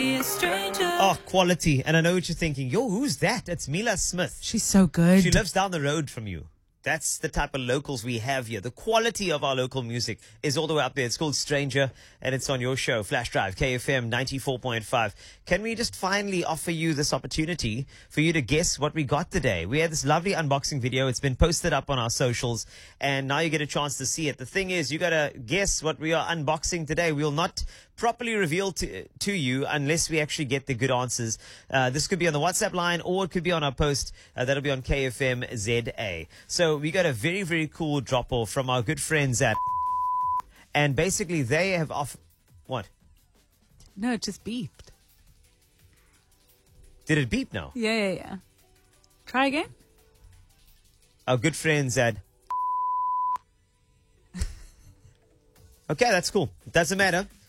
be a stranger. Oh, quality. And I know what you're thinking. Yo, who's that? It's Mila Smith. She's so good. She lives down the road from you. That's the type of locals we have here. The quality of our local music is all the way up there. It's called Stranger, and it's on your show, Flash Drive, KFM 94.5. Can we just finally offer you this opportunity for you to guess what we got today? We had this lovely unboxing video. It's been posted up on our socials, and now you get a chance to see it. The thing is, you got to guess what we are unboxing today. We will not properly reveal to you unless we actually get the good answers. This could be on the WhatsApp line, or it could be on our post. That'll be on KFM ZA. So we got a very, very cool drop-off from our good friends at... And basically they have What? No, it just beeped. Did it beep now? Yeah. Try again. Our good friends at... Okay, that's cool. It doesn't matter.